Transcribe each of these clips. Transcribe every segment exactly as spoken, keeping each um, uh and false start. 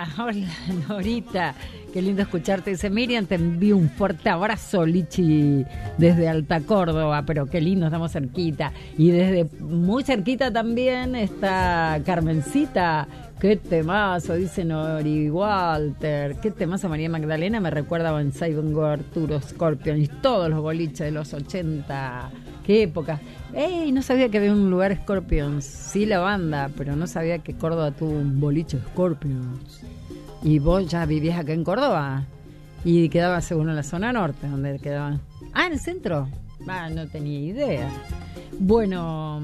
Hola, hola, Norita. Qué lindo escucharte. Dice Miriam, te envío un fuerte abrazo, Lichi, desde Alta Córdoba, pero qué lindo, estamos cerquita. Y desde muy cerquita también está Carmencita. Qué temazo, dice Nori Walter. Qué temazo, María Magdalena. Me recuerda a Banzai, Bongo, Arturo, Scorpion y todos los boliches de los ochenta. Qué época. Ey, no sabía que había un lugar Scorpions. Sí, la banda, pero no sabía que Córdoba tuvo un boliche Scorpions. Y vos ya vivías acá en Córdoba. Y quedaba según en la zona norte, donde quedaban. Ah, en el centro. Ah, no tenía idea. Bueno,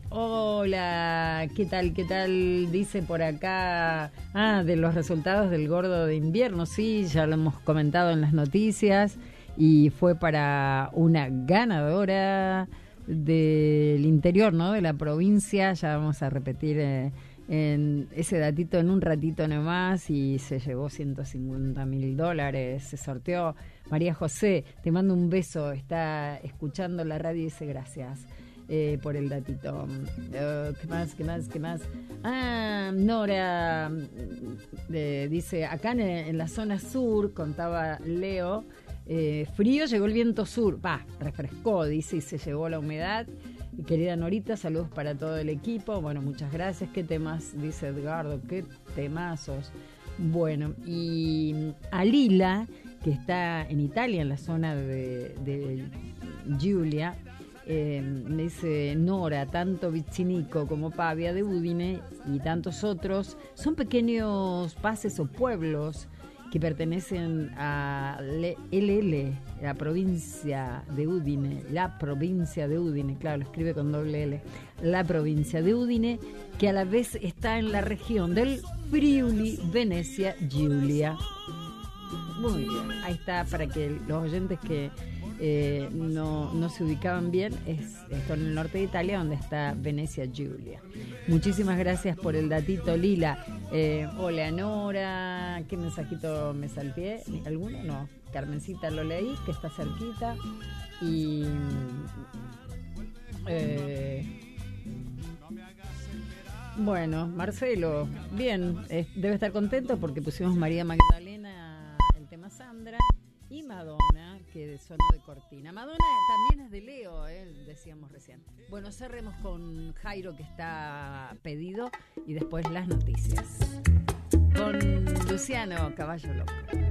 hola, ¿qué tal, qué tal? Dice por acá, ah, de los resultados del gordo de invierno, sí, ya lo hemos comentado en las noticias, y fue para una ganadora del interior, ¿no? De la provincia, ya vamos a repetir eh, en ese datito en un ratito nomás, y se llevó ciento cincuenta mil dólares, se sorteó. María José, te mando un beso, está escuchando la radio y dice gracias. Eh, por el datito. Uh, ¿Qué más? ¿Qué más? ¿Qué más? Ah, Nora eh, dice, acá en, en la zona sur, contaba Leo, eh, frío, llegó el viento sur. Va, refrescó, dice, y se llevó la humedad. Y querida Norita, saludos para todo el equipo. Bueno, muchas gracias. ¿Qué temas? Dice Edgardo, qué temazos. Bueno, y Alila, que está en Italia, en la zona de, de Giulia, Eh, me dice Nora, tanto Vicinico como Pavia de Udine y tantos otros son pequeños pases o pueblos que pertenecen a L L, la provincia de Udine, la provincia de Udine, claro, lo escribe con doble L, la provincia de Udine, que a la vez está en la región del Friuli, Venecia, Giulia. Muy bien, ahí está, para que los oyentes que Eh, no, no se ubicaban bien, es esto en el norte de Italia, donde está Venecia Giulia. Muchísimas gracias por el datito, Lila. Eh, hola Nora, ¿qué mensajito me salteé? ¿Alguno? No, Carmencita lo leí, que está cerquita. Y eh, bueno, Marcelo, bien, eh, debe estar contento porque pusimos María Magdalena, el tema Sandra, y Madonna, que sonó de cortina. Madonna también es de Leo, eh, decíamos recién. Bueno, cerremos con Jairo, que está pedido, y después las noticias. Con Luciano Caballo Loco.